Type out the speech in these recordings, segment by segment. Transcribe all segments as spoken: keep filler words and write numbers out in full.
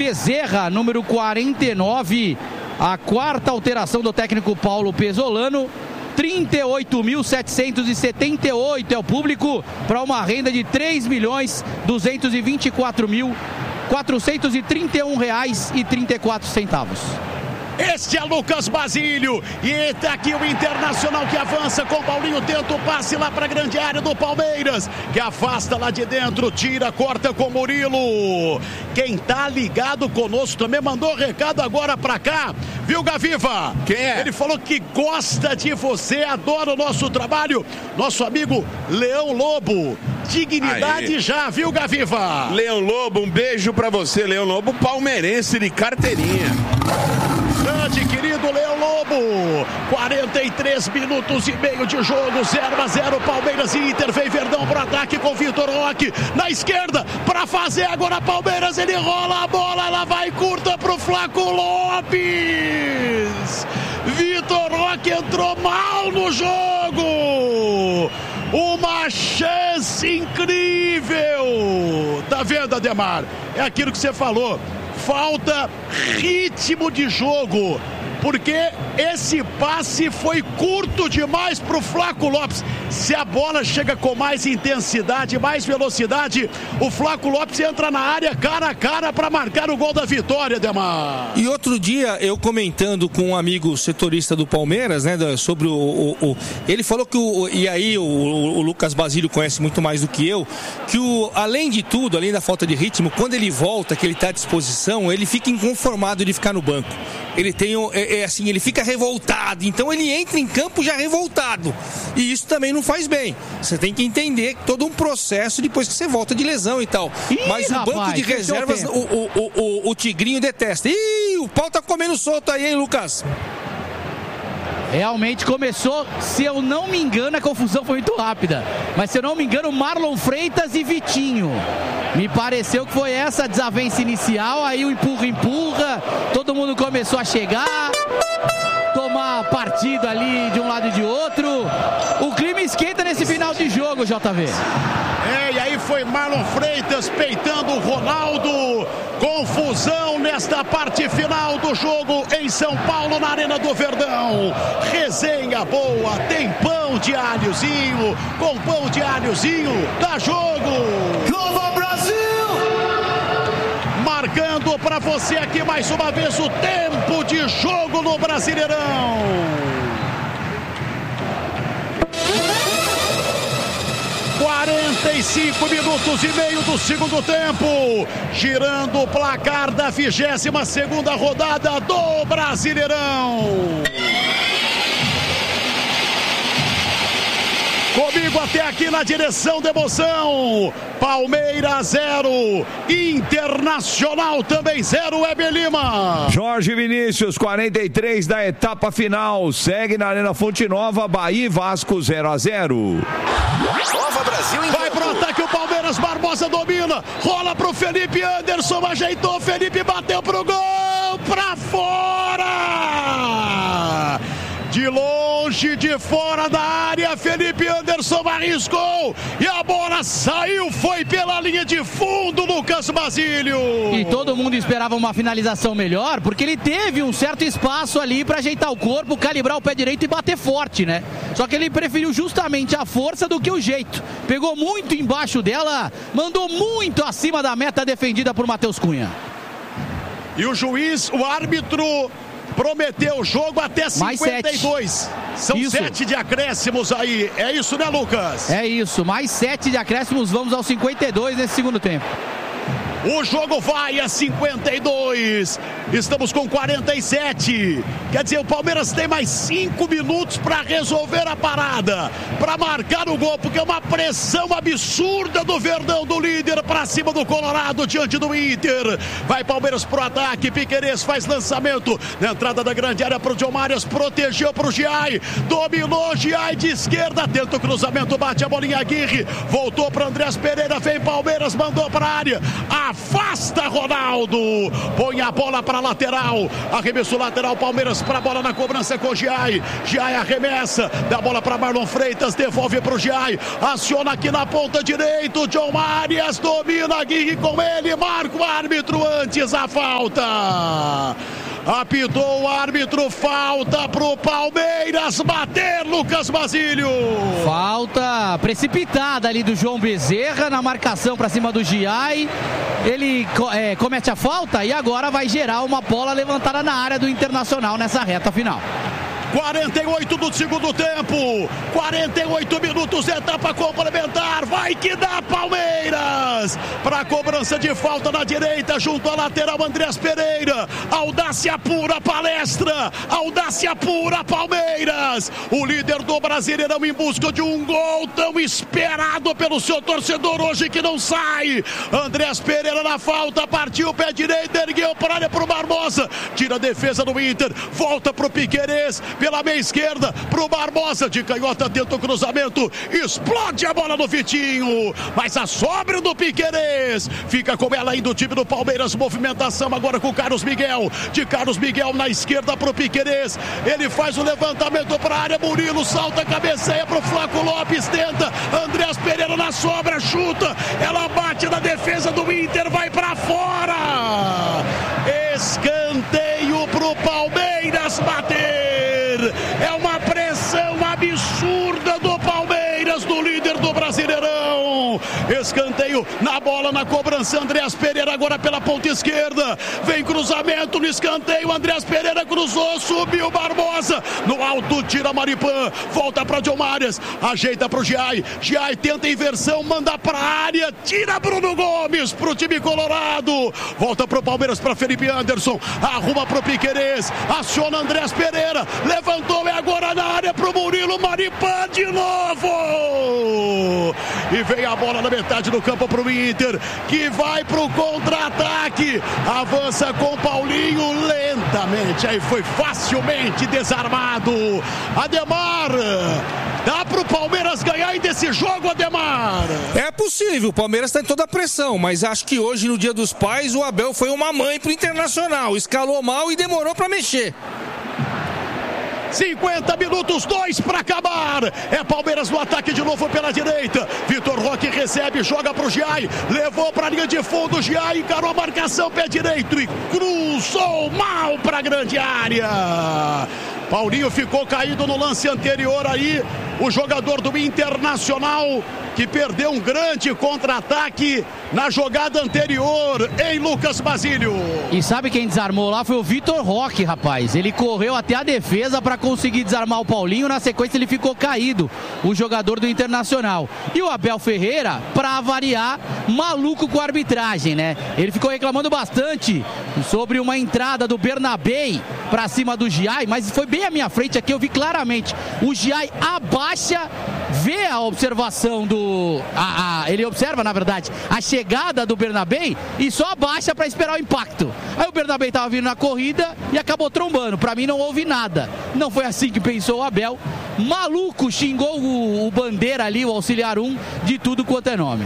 Bezerra, número quarenta e nove, a quarta alteração do técnico Paulo Pesolano. trinta e oito mil setecentos e setenta e oito é o público, para uma renda de três milhões duzentos e vinte e quatro mil quatrocentos e trinta e um reais e trinta e quatro centavos. Este é Lucas Basílio e tá aqui o Internacional que avança com o Paulinho, tenta o passe lá para a grande área do Palmeiras, que afasta lá de dentro, tira, corta com o Murilo. Quem tá ligado conosco também mandou recado agora para cá, viu, Gaviva? Quem é? Ele falou que gosta de você, adora o nosso trabalho, nosso amigo Leão Lobo. Dignidade aí. Já, viu, Gaviva? Leão Lobo, um beijo pra você, Leão Lobo, palmeirense de carteirinha. Grande, querido Leão Lobo. quarenta e três minutos e meio de jogo, zero a zero, Palmeiras e Inter. Vem Verdão pro ataque com Vitor Roque na esquerda pra fazer agora Palmeiras. Ele rola a bola, ela vai curta pro Flaco Lopes. Vitor Roque entrou mal no jogo. Uma chance incrível. Tá vendo, Ademar? É aquilo que você falou. Falta ritmo de jogo, porque esse passe foi curto demais para o Flaco Lopes. Se a bola chega com mais intensidade, mais velocidade, o Flaco Lopes entra na área cara a cara para marcar o gol da vitória, Demar. E outro dia, eu comentando com um amigo setorista do Palmeiras, né, sobre o... o, o ele falou que, o, e aí o, o Lucas Basílio conhece muito mais do que eu, que o, além de tudo, além da falta de ritmo, quando ele volta, que ele está à disposição, ele fica inconformado de ficar no banco. Ele tem, é, é assim, ele fica revoltado, então ele entra em campo já revoltado, e isso também não faz bem. Você tem que entender todo um processo depois que você volta de lesão e tal. Ih, mas o rapaz, banco de reservas, o, o, o, o Tigrinho detesta. Ih, o pau tá comendo solto aí, hein, Lucas? Realmente começou, se eu não me engano, a confusão foi muito rápida. Mas se eu não me engano, Marlon Freitas e Vitinho. Me pareceu que foi essa a desavença inicial, aí o empurra-empurra, todo mundo começou a chegar, tomar partido ali de um lado e de outro. O clima esquenta nesse final de jogo, J V. É, e aí foi Marlon Freitas peitando o Ronaldo. Confusão nesta parte final do jogo em São Paulo, na Arena do Verdão. Resenha boa, tem pão de alhozinho, com pão de alhozinho, dá jogo. Nova Brasil! Marcando para você aqui mais uma vez o tempo de jogo no Brasileirão. quarenta e cinco minutos e meio do segundo tempo, girando o placar da vigésima segunda rodada do Brasileirão. Comigo até aqui na direção da emoção, Palmeiras zero, Internacional também zero, Weber Lima. Jorge Vinícius, quarenta e três da etapa final, segue na Arena Fonte Nova, Bahia e Vasco zero a zero. Nova Brasil em Vai pro ataque o Palmeiras, Barbosa domina, rola pro Felipe Anderson, ajeitou, Felipe bateu pro gol, pra fora! De longe, de fora da área, Felipe Anderson arriscou e a bola saiu, foi pela linha de fundo, Lucas Basílio. E todo mundo esperava uma finalização melhor, porque ele teve um certo espaço ali para ajeitar o corpo, calibrar o pé direito e bater forte, né? Só que ele preferiu justamente a força do que o jeito. Pegou muito embaixo dela, mandou muito acima da meta defendida por Matheus Cunha. E o juiz, o árbitro, prometeu o jogo até cinquenta e dois. São isso. Sete de acréscimos aí. É isso, né, Lucas? É isso. Mais sete de acréscimos. Vamos aos cinquenta e dois nesse segundo tempo. O jogo vai a cinquenta e dois. Estamos com quarenta e sete. Quer dizer, o Palmeiras tem mais cinco minutos para resolver a parada, para marcar o gol, porque é uma pressão absurda do Verdão, do líder, para cima do Colorado, diante do Inter. Vai Palmeiras pro ataque, Piquerez faz lançamento na entrada da grande área pro John Marias, protegeu pro Giai, dominou Giai de esquerda, tenta o cruzamento, bate a bolinha Aguirre, voltou para Andrés Pereira, vem Palmeiras, mandou para a área, a afasta Ronaldo, põe a bola para lateral, arremesso lateral, Palmeiras para a bola na cobrança com o Giai, Giai arremessa, dá a bola para Marlon Freitas, devolve para o Giai, aciona aqui na ponta direita, John Arias domina, Aguirre com ele, marca o árbitro antes a falta. Apitou o árbitro, falta pro Palmeiras bater, Lucas Basílio. Falta precipitada ali do João Bezerra na marcação para cima do Giai. Ele é, comete a falta e agora vai gerar uma bola levantada na área do Internacional nessa reta final. quarenta e oito do segundo tempo, quarenta e oito minutos, etapa complementar, vai que dá Palmeiras, para cobrança de falta na direita, junto à lateral Andrés Pereira, audácia pura Palestra, audácia pura Palmeiras, o líder do Brasileirão em busca de um gol tão esperado pelo seu torcedor hoje que não sai, Andrés Pereira na falta, partiu o pé direito, ergueu para a área para o Barbosa, tira a defesa do Inter, volta para o Piquerez, pela meia esquerda, pro Barbosa, de canhota tenta o cruzamento, explode a bola no Vitinho, mas a sobra do Piquerez, fica com ela ainda o time do Palmeiras, movimentação agora com o Carlos Miguel, de Carlos Miguel na esquerda pro Piquerez, ele faz o levantamento pra área, Murilo salta, cabeceia pro Flaco Lopes, tenta, Andrés Pereira na sobra, chuta, ela bate na defesa do Inter, vai pra fora, escanteio pro Palmeiras bater. É uma pressão absurda do Palmeiras, do líder do Brasileirão. Escanteio na bola, na cobrança, Andrés Pereira agora pela ponta esquerda. Vem cruzamento no escanteio, Andrés Pereira cruzou, subiu Barbosa. No alto, tira Maripan, volta para John Arias, ajeita para o Giai. Giai tenta inversão, manda para a área, tira Bruno Gomes pro time colorado. Volta pro Palmeiras para Felipe Anderson, arruma pro Piquerez, aciona Andrés Pereira, levantou, é agora na área pro Murilo, Maripan de novo. E vem a bola na metade do campo pro Inter, que vai pro contra-ataque, avança com Paulinho lentamente, aí foi facilmente desarmado. Ademar, dá pro Palmeiras ganhar ainda esse jogo, Ademar? É possível, o Palmeiras tá em toda a pressão, mas acho que hoje, no Dia dos Pais, o Abel foi uma mãe pro Internacional, escalou mal e demorou pra mexer. cinquenta minutos, dois para acabar. É Palmeiras no ataque de novo pela direita. Vitor Roque recebe, joga pro Giai, levou para a linha de fundo, Giai encarou a marcação, pé direito e cruzou mal para a grande área. Paulinho ficou caído no lance anterior aí, o jogador do Internacional, que perdeu um grande contra-ataque na jogada anterior, em Lucas Basílio. E sabe quem desarmou lá? Foi o Vitor Roque, rapaz. Ele correu até a defesa para conseguir desarmar o Paulinho, na sequência ele ficou caído, o jogador do Internacional. E o Abel Ferreira, para variar, maluco com a arbitragem, né? Ele ficou reclamando bastante sobre uma entrada do Bernabei para cima do Giai, mas foi bem à minha frente aqui, eu vi claramente. O Giai abaixa, vê a observação do... A, a, ele observa, na verdade, a chegada do Bernabei e só abaixa para esperar o impacto. Aí o Bernabei tava vindo na corrida e acabou trombando. Para mim não houve nada. Não foi assim que pensou o Abel. Maluco, xingou o, o Bandeira ali, o auxiliar um, de tudo quanto é nome.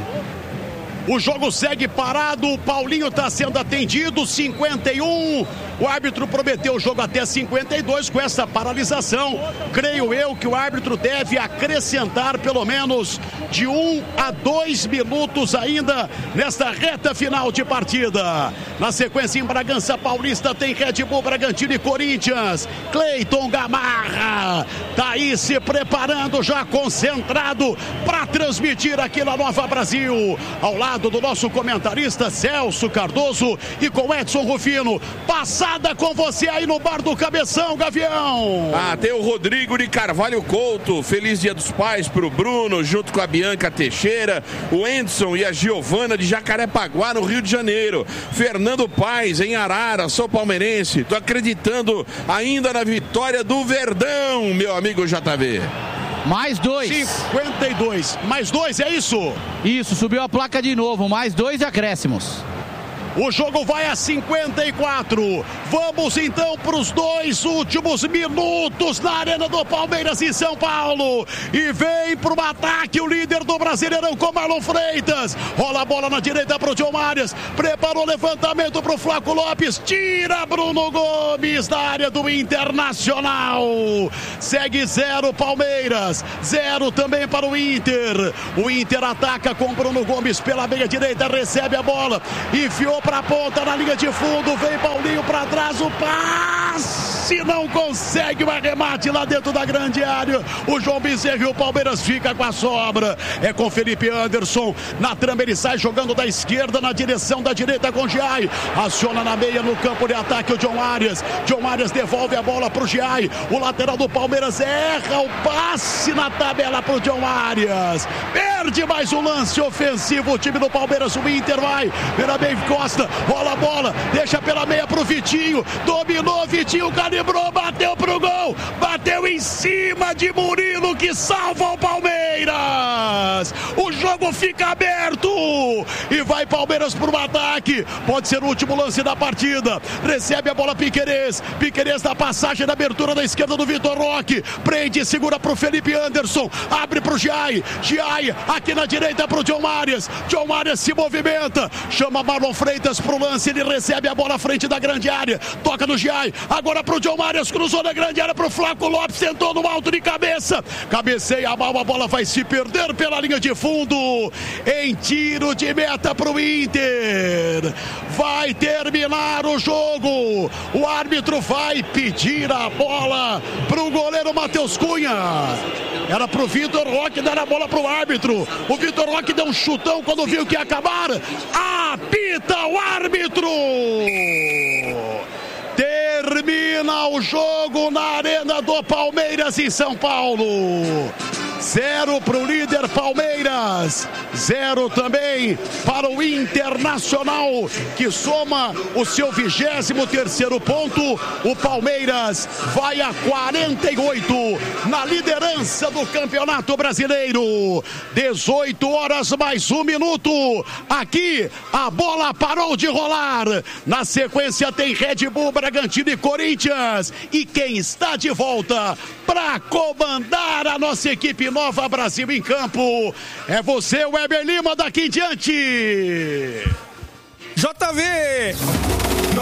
O jogo segue parado, o Paulinho está sendo atendido, cinquenta e um. O árbitro prometeu o jogo até cinquenta e dois. Com essa paralisação, creio eu que o árbitro deve acrescentar pelo menos de um a dois minutos ainda nesta reta final de partida. Na sequência, em Bragança Paulista, tem Red Bull Bragantino e Corinthians. Cleiton Gamarra tá aí se preparando, já concentrado para transmitir aqui na Nova Brasil, ao lado do nosso comentarista Celso Cardoso e com Edson Rufino. Passada com você aí no bar do Cabeção, Gavião. Ah, tem o Rodrigo de Carvalho Couto. Feliz Dia dos Pais pro Bruno, junto com a Bianca Teixeira, o Edson e a Giovana de Jacarepaguá, no Rio de Janeiro. Fernando Paes, em Arara, sou palmeirense. Tô acreditando ainda na vitória do Verdão, meu amigo J V. Mais dois. cinquenta e dois. Mais dois, é isso? Isso, subiu a placa de novo. Mais dois acréscimos. O jogo vai a cinquenta e quatro. Vamos então para os dois últimos minutos na Arena do Palmeiras em São Paulo. E vem para o ataque o líder do Brasileirão com Marlon Freitas. Rola a bola na direita para o John Arias. Preparou o levantamento para o Flaco Lopes. Tira Bruno Gomes da área do Internacional. Segue zero Palmeiras. Zero também para o Inter. O Inter ataca com Bruno Gomes pela meia direita. Recebe a bola. Enfiou para a ponta na linha de fundo. Vem Paulinho para trás. O passe não consegue o arremate lá dentro da grande área. O João Bezerra e o Palmeiras fica com a sobra. É com Felipe Anderson. Na trama ele sai jogando da esquerda na direção da direita com o Giai. Aciona na meia no campo de ataque o John Arias. John Arias devolve a bola para o Giai. O lateral do Palmeiras erra o passe na tabela para o John Arias. Perde mais um lance ofensivo o time do Palmeiras. O Inter vai. Vira bem Costa. Rola a bola. Deixa pela meia para o Vitinho. Dominou Vitinho. Calibrou. Bateu pro gol. Bateu em cima de Murilo que salva o Palmeiras. O jogo fica aberto. E vai Palmeiras pro ataque. Pode ser o último lance da partida. Recebe a bola Piquerez. Piquerez da passagem da abertura da esquerda do Vitor Roque. Prende, segura pro Felipe Anderson. Abre pro Giai. Giai aqui na direita pro John Arias. John Arias se movimenta. Chama Marlon Freitas pro lance. Ele recebe a bola à frente da grande área. Toca no Giai. Agora pro John Arias. Cruzou na grande área pro Flaco Lopes. Sentou no alto de cabeça. Cabeceia mal. A bola vai se perder pela linha de fundo. Em tiro de meta pro Inter. Vai terminar o jogo. O árbitro vai pedir a bola pro goleiro Matheus Cunha. Era pro Vitor Roque dar a bola pro árbitro. O Vitor Roque deu um chutão quando viu que ia acabar. Apita o árbitro. Termina o jogo na Arena do Palmeiras em São Paulo. Zero para o líder Palmeiras. Zero também para o Internacional, que soma o seu vigésimo terceiro ponto. O Palmeiras vai a quarenta e oito na liderança do Campeonato Brasileiro. dezoito horas mais um minuto. Aqui a bola parou de rolar. Na sequência tem Red Bull, Bragantino e Corinthians. E quem está de volta para comandar a nossa equipe Nova Brasil em campo é você, Weber Lima, daqui em diante. J V